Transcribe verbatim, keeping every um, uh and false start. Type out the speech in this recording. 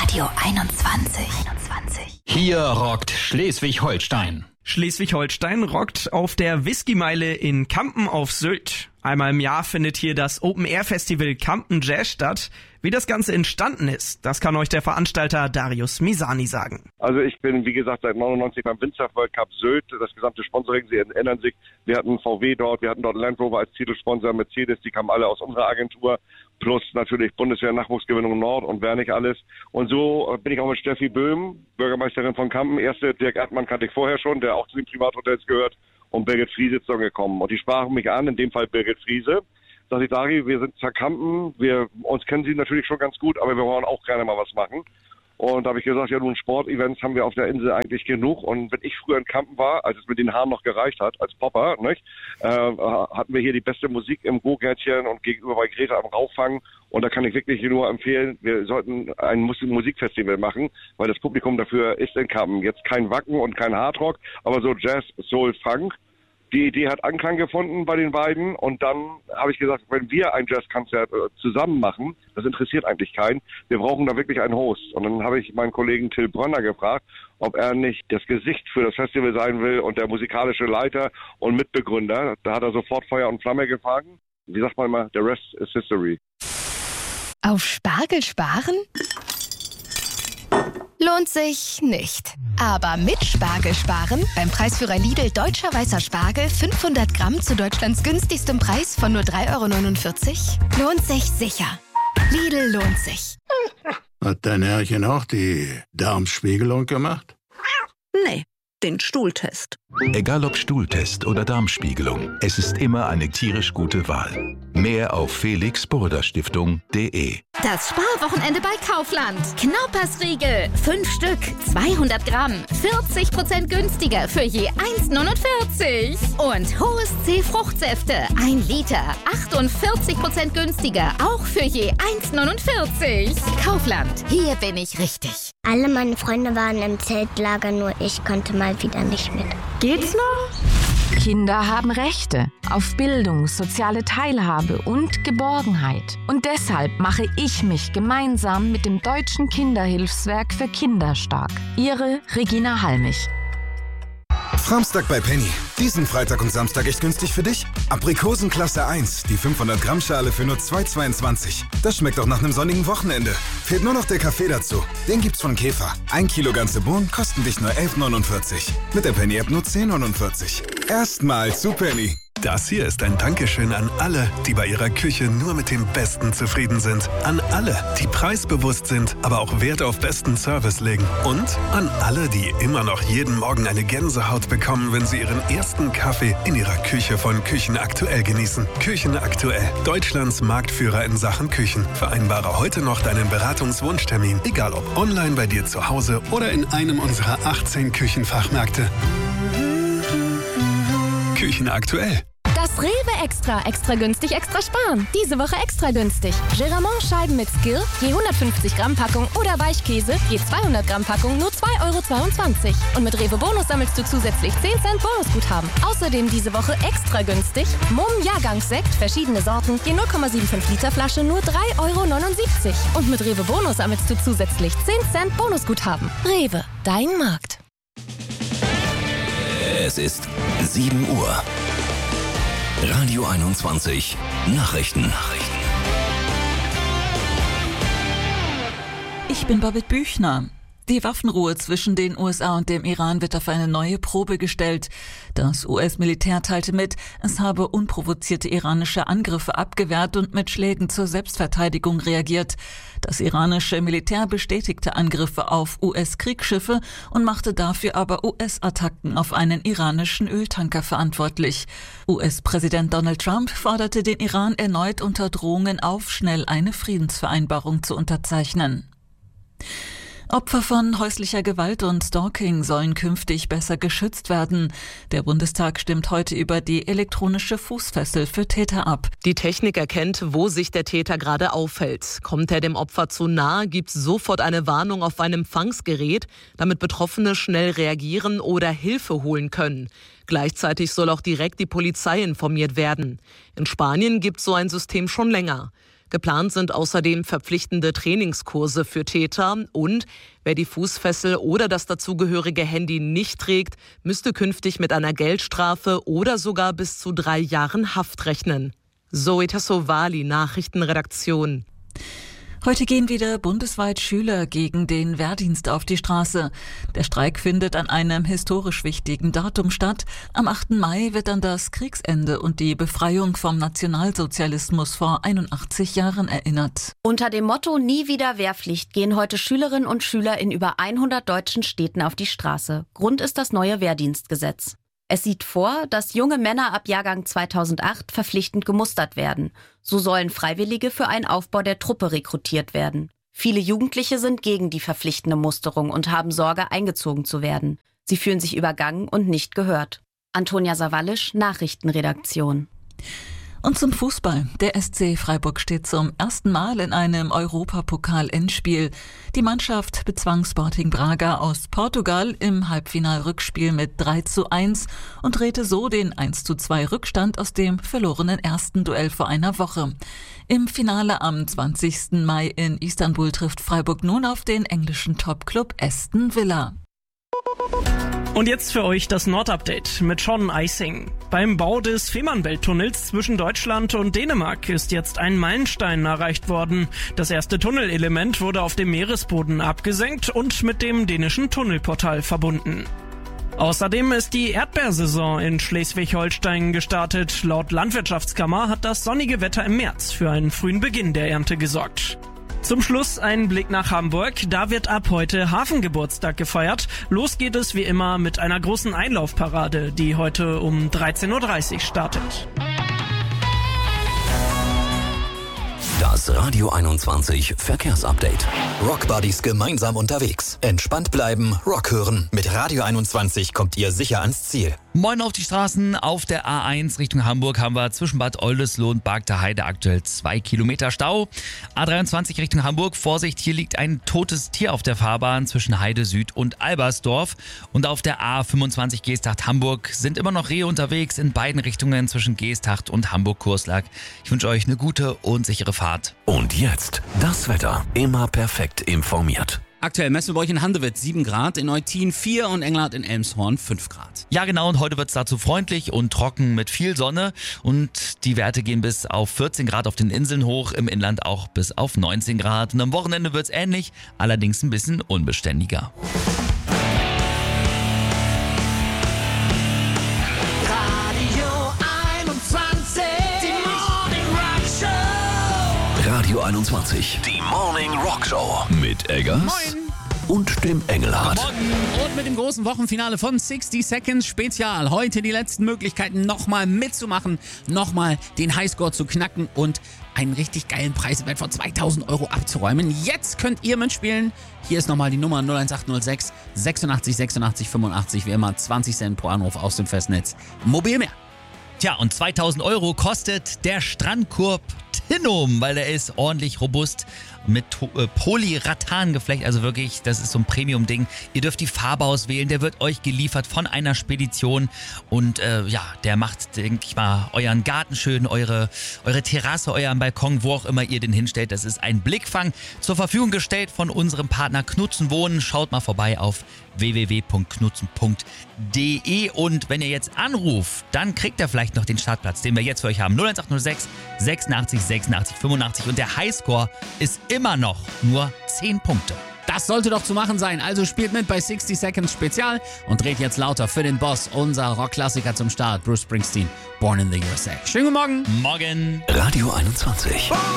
Radio einundzwanzig. einundzwanzig. Hier rockt Schleswig-Holstein. Schleswig-Holstein rockt auf der Whiskymeile in Kampen auf Sylt. Einmal im Jahr findet hier das Open-Air-Festival Kampen Jazz statt. Wie das Ganze entstanden ist, das kann euch der Veranstalter Darius Misani sagen. Also ich bin, wie gesagt, seit neunundneunzig beim Windsurf World Cup Sylt. Das gesamte Sponsoring, Sie erinnern sich, wir hatten V W dort, wir hatten dort Land Rover als Titelsponsor, Mercedes, die kamen alle aus unserer Agentur. Plus natürlich Bundeswehr, Nachwuchsgewinnung Nord und wer nicht alles. Und so bin ich auch mit Steffi Böhm, Bürgermeisterin von Kampen. Erste Dirk Erdmann kannte ich vorher schon, der auch zu den Privathotels gehört. Und Birgit Friese ist dann gekommen. Und die sprachen mich an, in dem Fall Birgit Friese. Sag ich, Dari, wir sind zwar Kampen, wir, uns kennen Sie natürlich schon ganz gut, aber wir wollen auch gerne mal was machen. Und da habe ich gesagt, ja nun, Sportevents haben wir auf der Insel eigentlich genug. Und wenn ich früher in Kampen war, als es mit den Haaren noch gereicht hat, als Popper, nicht, äh, hatten wir hier die beste Musik im Go-Gärtchen und gegenüber bei Greta am Rauffang. Und da kann ich wirklich nur empfehlen, wir sollten ein Musikfestival machen, weil das Publikum dafür ist in Kampen. Jetzt kein Wacken und kein Hardrock, aber so Jazz, Soul, Funk. Die Idee hat Anklang gefunden bei den beiden und dann habe ich gesagt, wenn wir ein Jazzkonzert äh, zusammen machen, das interessiert eigentlich keinen, wir brauchen da wirklich einen Host. Und dann habe ich meinen Kollegen Till Brönner gefragt, ob er nicht das Gesicht für das Festival sein will und der musikalische Leiter und Mitbegründer. Da hat er sofort Feuer und Flamme gefangen. Wie sagt man immer, the rest is history. Auf Spargel sparen? Lohnt sich nicht. Aber mit Spargel sparen, beim Preisführer Lidl Deutscher Weißer Spargel fünfhundert Gramm zu Deutschlands günstigstem Preis von nur drei Euro neunundvierzig, lohnt sich sicher. Lidl lohnt sich. Hat dein Herrchen auch die Darmspiegelung gemacht? Nee, den Stuhltest. Egal ob Stuhltest oder Darmspiegelung, es ist immer eine tierisch gute Wahl. Mehr auf felix burda stiftung punkt de. Das Sparwochenende bei Kaufland. Knaupersriegel. Fünf Stück, zweihundert Gramm. vierzig Prozent günstiger für je eins neunundvierzig. Und Hohes C Fruchtsäfte. Ein Liter. achtundvierzig Prozent günstiger. Auch für je eins neunundvierzig. Kaufland. Hier bin ich richtig. Alle meine Freunde waren im Zeltlager, nur ich konnte mal wieder nicht mit. Geht's noch? Kinder haben Rechte auf Bildung, soziale Teilhabe und Geborgenheit. Und deshalb mache ich mich gemeinsam mit dem Deutschen Kinderhilfswerk für Kinder stark. Ihre Regina Halmich. Framstag bei Penny. Diesen Freitag und Samstag echt günstig für dich? Aprikosen Klasse eins, die fünfhundert Gramm Schale für nur zwei Euro zweiundzwanzig. Das schmeckt auch nach einem sonnigen Wochenende. Fehlt nur noch der Kaffee dazu. Den gibt's von Käfer. Ein Kilo ganze Bohnen kosten dich nur elf Euro neunundvierzig. Mit der Penny-App nur zehn Euro neunundvierzig. Erstmal zu Penny. Das hier ist ein Dankeschön an alle, die bei ihrer Küche nur mit dem Besten zufrieden sind. An alle, die preisbewusst sind, aber auch Wert auf besten Service legen. Und an alle, die immer noch jeden Morgen eine Gänsehaut bekommen, wenn sie ihren ersten Kaffee in ihrer Küche von Küchen Aktuell genießen. Küchen Aktuell, Deutschlands Marktführer in Sachen Küchen. Vereinbare heute noch deinen Beratungswunschtermin, egal ob online bei dir zu Hause oder in einem unserer achtzehn Küchenfachmärkte. Küchen Aktuell. Das Rewe Extra, extra günstig, extra sparen. Diese Woche extra günstig. Geramont-Scheiben mit Skill, je hundertfünfzig Gramm Packung oder Weichkäse, je zweihundert Gramm Packung, nur zwei Euro zweiundzwanzig. Und mit Rewe Bonus sammelst du zusätzlich zehn Cent Bonusguthaben. Außerdem diese Woche extra günstig. Mumm Jahrgangssekt, verschiedene Sorten, je null Komma fünfundsiebzig Liter Flasche, nur drei Euro neunundsiebzig. Und mit Rewe Bonus sammelst du zusätzlich zehn Cent Bonusguthaben. Rewe, dein Markt. Es ist sieben Uhr. Radio einundzwanzig. Nachrichten. Nachrichten. Ich bin Babette Büchner. Die Waffenruhe zwischen den U S A und dem Iran wird auf eine neue Probe gestellt. Das U S-Militär teilte mit, es habe unprovozierte iranische Angriffe abgewehrt und mit Schlägen zur Selbstverteidigung reagiert. Das iranische Militär bestätigte Angriffe auf U S-Kriegsschiffe und machte dafür aber U S-Attacken auf einen iranischen Öltanker verantwortlich. U S-Präsident Donald Trump forderte den Iran erneut unter Drohungen auf, schnell eine Friedensvereinbarung zu unterzeichnen. Opfer von häuslicher Gewalt und Stalking sollen künftig besser geschützt werden. Der Bundestag stimmt heute über die elektronische Fußfessel für Täter ab. Die Technik erkennt, wo sich der Täter gerade aufhält. Kommt er dem Opfer zu nahe, gibt es sofort eine Warnung auf einem Empfangsgerät, damit Betroffene schnell reagieren oder Hilfe holen können. Gleichzeitig soll auch direkt die Polizei informiert werden. In Spanien gibt es so ein System schon länger. Geplant sind außerdem verpflichtende Trainingskurse für Täter und wer die Fußfessel oder das dazugehörige Handy nicht trägt, müsste künftig mit einer Geldstrafe oder sogar bis zu drei Jahren Haft rechnen. Zoe Tassovali, Nachrichtenredaktion. Heute gehen wieder bundesweit Schüler gegen den Wehrdienst auf die Straße. Der Streik findet an einem historisch wichtigen Datum statt. Am achten Mai wird an das Kriegsende und die Befreiung vom Nationalsozialismus vor einundachtzig Jahren erinnert. Unter dem Motto Nie wieder Wehrpflicht gehen heute Schülerinnen und Schüler in über hundert deutschen Städten auf die Straße. Grund ist das neue Wehrdienstgesetz. Es sieht vor, dass junge Männer ab Jahrgang zweitausendacht verpflichtend gemustert werden. So sollen Freiwillige für einen Aufbau der Truppe rekrutiert werden. Viele Jugendliche sind gegen die verpflichtende Musterung und haben Sorge, eingezogen zu werden. Sie fühlen sich übergangen und nicht gehört. Antonia Sawallisch, Nachrichtenredaktion. Und zum Fußball. Der S C Freiburg steht zum ersten Mal in einem Europapokal-Endspiel. Die Mannschaft bezwang Sporting Braga aus Portugal im Halbfinal-Rückspiel mit drei zu eins und drehte so den eins zu zwei Rückstand aus dem verlorenen ersten Duell vor einer Woche. Im Finale am zwanzigsten Mai in Istanbul trifft Freiburg nun auf den englischen Topclub Aston Villa. Und jetzt für euch das Nordupdate mit Sean Eising. Beim Bau des Fehmarnbelt-Tunnels zwischen Deutschland und Dänemark ist jetzt ein Meilenstein erreicht worden. Das erste Tunnelelement wurde auf dem Meeresboden abgesenkt und mit dem dänischen Tunnelportal verbunden. Außerdem ist die Erdbeersaison in Schleswig-Holstein gestartet. Laut Landwirtschaftskammer hat das sonnige Wetter im März für einen frühen Beginn der Ernte gesorgt. Zum Schluss ein Blick nach Hamburg. Da wird ab heute Hafengeburtstag gefeiert. Los geht es wie immer mit einer großen Einlaufparade, die heute um dreizehn Uhr dreißig startet. Das Radio einundzwanzig Verkehrsupdate. Rockbuddies gemeinsam unterwegs. Entspannt bleiben, Rock hören. Mit Radio einundzwanzig kommt ihr sicher ans Ziel. Moin auf die Straßen. Auf der A eins Richtung Hamburg haben wir zwischen Bad Oldesloe und Bargter Heide aktuell zwei Kilometer Stau. A dreiundzwanzig Richtung Hamburg. Vorsicht, hier liegt ein totes Tier auf der Fahrbahn zwischen Heide Süd und Albersdorf. Und auf der A fünfundzwanzig Geesthacht-Hamburg sind immer noch Rehe unterwegs in beiden Richtungen zwischen Geesthacht und Hamburg-Kurslag. Ich wünsche euch eine gute und sichere Fahrt. Und jetzt das Wetter. Immer perfekt informiert. Aktuell messen wir bei euch in Handewitt sieben Grad, in Eutin vier und Englert in Elmshorn fünf Grad. Ja genau, und heute wird es dazu freundlich und trocken mit viel Sonne und die Werte gehen bis auf vierzehn Grad auf den Inseln hoch, im Inland auch bis auf neunzehn Grad. Und am Wochenende wird es ähnlich, allerdings ein bisschen unbeständiger. Radio einundzwanzig, die Morning Rock Show mit Eggers Moin. Und dem Engelhardt. Und mit dem großen Wochenfinale von sixty Seconds Spezial. Heute die letzten Möglichkeiten, nochmal mitzumachen, nochmal den Highscore zu knacken und einen richtig geilen Preis im Wert von zweitausend Euro abzuräumen. Jetzt könnt ihr mitspielen. Hier ist nochmal die Nummer null eins acht null sechs sechsundachtzig sechsundachtzig fünfundachtzig. Wie immer zwanzig Cent pro Anruf aus dem Festnetz. Mobil mehr. Tja, und zweitausend Euro kostet der Strandkorb Tinum, weil er ist ordentlich robust mit äh, Polyrathan-Geflecht, also wirklich, das ist so ein Premium-Ding. Ihr dürft die Farbe auswählen, der wird euch geliefert von einer Spedition und äh, ja, der macht, denke ich mal, euren Garten schön, eure, eure Terrasse, euren Balkon, wo auch immer ihr den hinstellt. Das ist ein Blickfang, zur Verfügung gestellt von unserem Partner Knutzen Wohnen. Schaut mal vorbei auf w w w punkt knutzen punkt d e und wenn ihr jetzt anruft, dann kriegt ihr vielleicht noch den Startplatz, den wir jetzt für euch haben. null eins acht null sechs sechsundachtzig sechsundachtzig fünfundachtzig und der Highscore ist immer noch nur zehn Punkte. Das sollte doch zu machen sein. Also spielt mit bei sixty Seconds Spezial und dreht jetzt lauter für den Boss, unser Rockklassiker zum Start, Bruce Springsteen, Born in the U S A. Schönen guten Morgen. Morgen. Radio einundzwanzig.